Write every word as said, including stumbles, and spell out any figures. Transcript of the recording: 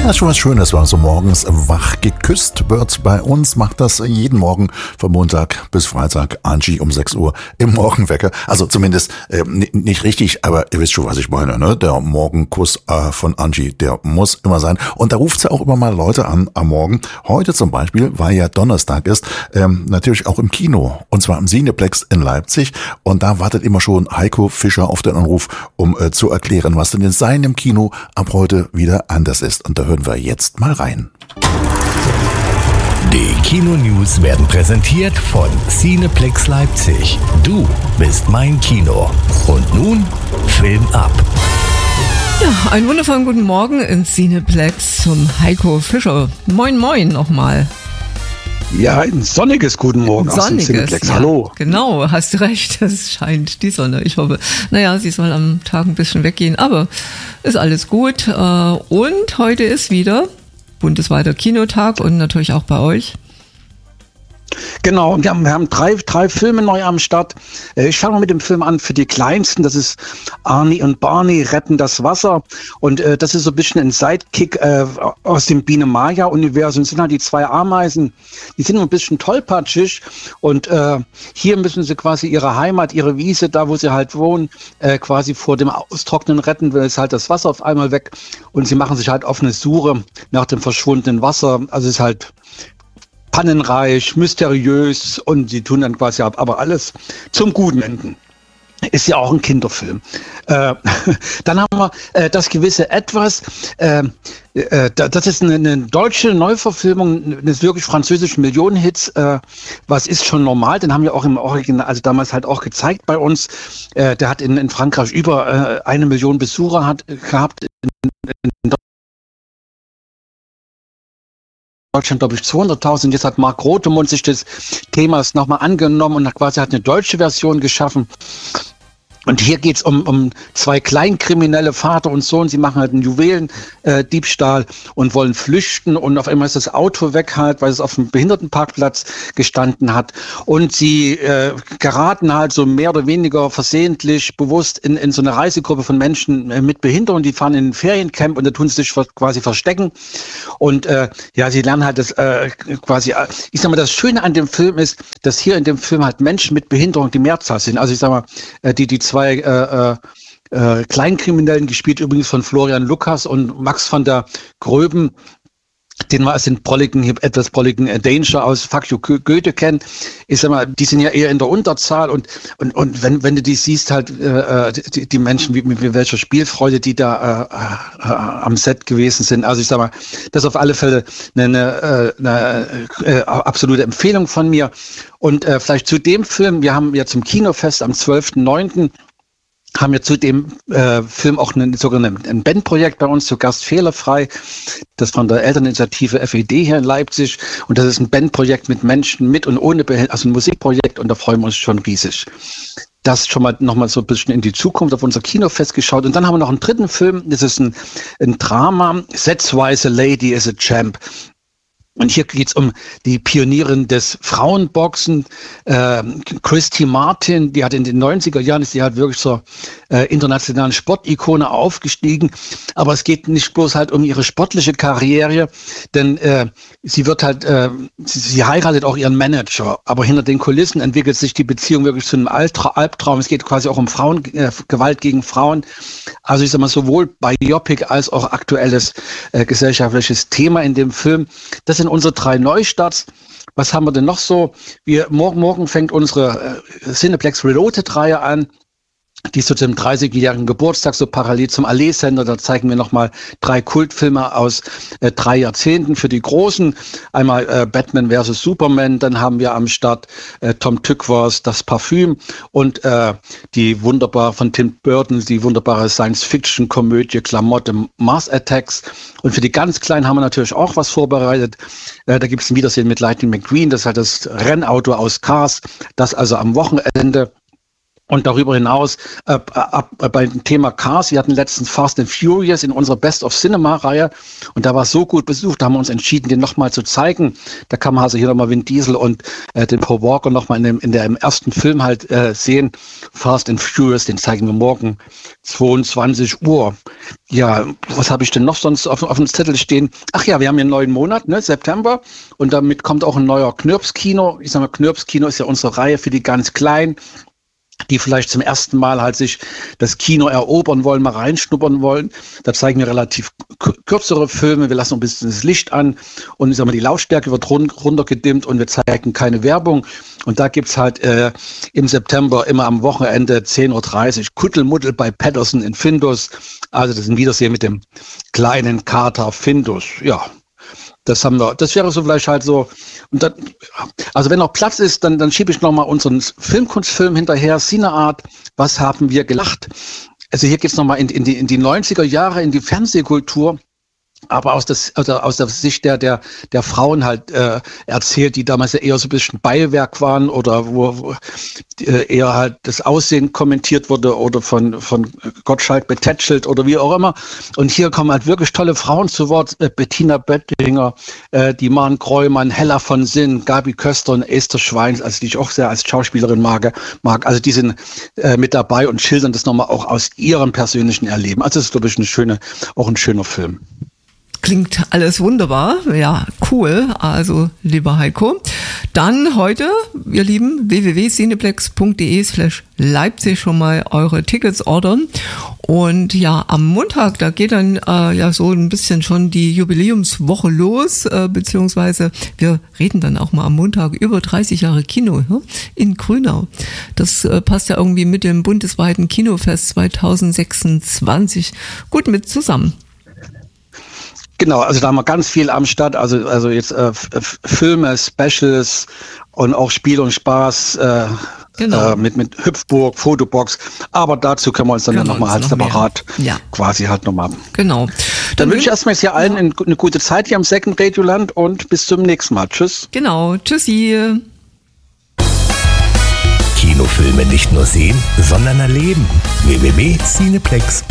Ja, ist schon was Schönes, wenn man so morgens wach geküsst wird. Bei uns macht das jeden Morgen von Montag bis Freitag Angie um sechs Uhr im Morgenwecker. Also zumindest äh, n- nicht richtig, aber ihr wisst schon, was ich meine, ne? Der Morgenkuss äh, von Angie, der muss immer sein. Und da ruft sie auch immer mal Leute an am Morgen. Heute zum Beispiel, weil ja Donnerstag ist, ähm, natürlich auch im Kino. Und zwar im Cineplex in Leipzig. Und da wartet immer schon Heiko Fischer auf den Anruf, um äh, zu erklären, was denn in seinem Kino ab heute wieder anders ist. Und da hören wir jetzt mal rein. Die Kino-News werden präsentiert von Cineplex Leipzig. Du bist mein Kino. Und nun Film ab. Ja, einen wundervollen guten Morgen ins Cineplex zum Heiko Fischer. Moin, moin nochmal. Ja, ein sonniges Guten Morgen aus dem Cineplex. Ja, hallo. Genau, hast du recht, es scheint die Sonne. Ich hoffe, naja, sie soll am Tag ein bisschen weggehen, aber ist alles gut. Und heute ist wieder bundesweiter Kinotag und natürlich auch bei euch. Genau, und wir haben, wir haben drei, drei Filme neu am Start. Ich fange mal mit dem Film an für die Kleinsten. Das ist Arnie und Barney retten das Wasser. Und äh, das ist so ein bisschen ein Sidekick äh, aus dem Biene-Maya-Universum. Das sind halt die zwei Ameisen. Die sind ein bisschen tollpatschig. Und äh, hier müssen sie quasi ihre Heimat, ihre Wiese, da wo sie halt wohnen, äh, quasi vor dem Austrocknen retten. Weil es halt das Wasser auf einmal weg. Und sie machen sich halt auf eine Suche nach dem verschwundenen Wasser. Also es ist halt pannenreich, mysteriös und sie tun dann quasi ab, aber alles zum Guten enden. Ist ja auch ein Kinderfilm. Äh, dann haben wir äh, das gewisse Etwas. Äh, äh, das ist eine, eine deutsche Neuverfilmung eines wirklich französischen Millionenhits. Äh, was ist schon normal? Den haben wir auch im Original, also damals halt auch gezeigt bei uns. Äh, der hat in, in Frankreich über äh, eine Million Besucher hat, gehabt. In, in Deutschland, glaube ich, zweihunderttausend. Jetzt hat Mark Rothemund sich des Themas nochmal angenommen und hat quasi hat eine deutsche Version geschaffen. Und hier geht's um, um zwei Kleinkriminelle, Vater und Sohn. Sie machen halt einen Juwelendiebstahl äh, und wollen flüchten. Und auf einmal ist das Auto weg halt, weil es auf dem Behindertenparkplatz gestanden hat. Und sie äh, geraten halt so mehr oder weniger versehentlich, bewusst in, in so eine Reisegruppe von Menschen äh, mit Behinderung. Die fahren in ein Feriencamp und da tun sie sich quasi verstecken. Und äh, ja, sie lernen halt das äh, quasi, äh, ich sag mal, das Schöne an dem Film ist, dass hier in dem Film halt Menschen mit Behinderung die Mehrzahl sind. Also ich sag mal, äh, die, die zwei Zwei äh, äh, Kleinkriminellen, gespielt übrigens von Florian Lukas und Max van der Gröben, den wir als den prolligen, etwas prolligen Danger aus Fuck You Goethe kennen. Ich sag mal, die sind ja eher in der Unterzahl und und und wenn wenn du die siehst halt äh, die, die Menschen wie mit welcher Spielfreude die da äh, äh, am Set gewesen sind. Also ich sag mal, das ist auf alle Fälle eine, eine, eine äh, absolute Empfehlung von mir. Und äh, vielleicht zu dem Film, wir haben ja zum Kinofest am zwölften neunten haben wir zu dem äh, Film auch eine, sogar ein, ein Bandprojekt bei uns zu Gast Fehlerfrei, das von der Elterninitiative F E D hier in Leipzig. Und das ist ein Bandprojekt mit Menschen mit und ohne Behinderung, also ein Musikprojekt, und da freuen wir uns schon riesig. Das schon mal nochmal so ein bisschen in die Zukunft auf unser Kinofest geschaut. Und dann haben wir noch einen dritten Film, das ist ein, ein Drama, That's Why a Lady is a Champ. Und hier geht's um die Pionierin des Frauenboxen, äh, Christy Martin, die hat in den neunziger Jahren, ist die halt wirklich zur äh, internationalen Sportikone aufgestiegen. Aber es geht nicht bloß halt um ihre sportliche Karriere, denn äh, sie wird halt, äh, sie, sie heiratet auch ihren Manager. Aber hinter den Kulissen entwickelt sich die Beziehung wirklich zu einem Altra- Albtraum. Es geht quasi auch um Frauen, äh, Gewalt gegen Frauen. Also ich sag mal, sowohl Biopic als auch aktuelles äh, gesellschaftliches Thema in dem Film. Das sind unsere drei Neustarts. Was haben wir denn noch so? Wir, morgen, morgen fängt unsere äh, Cineplex Reloaded-Reihe an. Die ist so zum dreißigjährigen Geburtstag, so parallel zum Allee-Sender. Da zeigen wir nochmal drei Kultfilme aus äh, drei Jahrzehnten für die Großen. Einmal äh, Batman versus Superman, dann haben wir am Start äh, Tom Tykwer, Das Parfüm und äh, die wunderbar von Tim Burton, die wunderbare Science-Fiction-Komödie Klamotte Mars Attacks. Und für die ganz Kleinen haben wir natürlich auch was vorbereitet. Äh, da gibt es ein Wiedersehen mit Lightning McQueen, das ist halt das Rennauto aus Cars, das also am Wochenende Und darüber hinaus äh, ab, äh, bei dem Thema Cars, wir hatten letztens Fast and Furious in unserer Best of Cinema-Reihe und da war es so gut besucht, da haben wir uns entschieden, den nochmal zu zeigen. Da kann man also hier nochmal Vin Diesel und äh, den Paul Walker nochmal in dem in der im ersten Film halt äh, sehen. Fast and Furious, den zeigen wir morgen zweiundzwanzig Uhr. Ja, was habe ich denn noch sonst auf, auf dem Zettel stehen? Ach ja, wir haben hier einen neuen Monat, ne, September, und damit kommt auch ein neuer Knirps-Kino. Ich sag mal, Knirps-Kino ist ja unsere Reihe für die ganz Kleinen, die vielleicht zum ersten Mal halt sich das Kino erobern wollen, mal reinschnuppern wollen. Da zeigen wir relativ kürzere Filme, wir lassen ein bisschen das Licht an und ich sag mal, die Lautstärke wird run- runtergedimmt und wir zeigen keine Werbung. Und da gibt's halt äh, im September immer am Wochenende zehn Uhr dreißig Kuddelmuddel bei Patterson in Findus. Also das ist ein Wiedersehen mit dem kleinen Kater Findus. Ja, das haben wir. Das wäre so vielleicht halt so. Und dann, also wenn noch Platz ist, dann, dann schiebe ich nochmal unseren Filmkunstfilm hinterher, Cineart. Was haben wir gelacht? Also hier geht's nochmal in, in, die, in die neunziger Jahre, in die Fernsehkultur. Aber aus, das, also aus der Sicht der, der, der Frauen halt äh, erzählt, die damals ja eher so ein bisschen Beiwerk waren oder wo, wo äh, eher halt das Aussehen kommentiert wurde oder von, von Gottschalk betätschelt oder wie auch immer. Und hier kommen halt wirklich tolle Frauen zu Wort. Äh, Bettina Böttinger, äh, die Maren Kreumann, Hella von Sinn, Gabi Köster und Esther Schweins, also die ich auch sehr als Schauspielerin mag. mag. Also die sind äh, mit dabei und schildern das nochmal auch aus ihrem persönlichen Erleben. Also das ist, glaube ich, eine schöne, auch ein schöner Film. Klingt alles wunderbar. Ja, cool. Also, lieber Heiko. Dann heute, ihr Lieben, w w w punkt cineplex punkt de slash Leipzig schon mal eure Tickets ordern. Und ja, am Montag, da geht dann äh, ja so ein bisschen schon die Jubiläumswoche los, äh, beziehungsweise wir reden dann auch mal am Montag über dreißig Jahre Kino, ja, in Grünau. Das äh, passt ja irgendwie mit dem bundesweiten Kinofest zwanzig sechsundzwanzig gut mit zusammen. Genau, also da haben wir ganz viel am Start, also also jetzt äh, F- Filme, Specials und auch Spiel und Spaß äh, genau. äh, mit mit Hüpfburg, Fotobox, aber dazu können wir uns dann ja nochmal halt noch separat ja. quasi halt nochmal. Genau. Dann, dann wünsche ich erstmal jetzt hier allen ja. eine gute Zeit hier am Second Radioland und bis zum nächsten Mal. Tschüss. Genau, tschüssi. Kinofilme nicht nur sehen, sondern erleben. w w w punkt cineplex